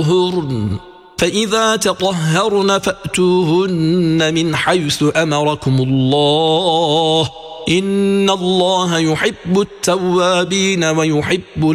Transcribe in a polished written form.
تطهرن فإذا تطهرن فأتوهن من حيث أمركم الله إن الله يحب التوابين ويحب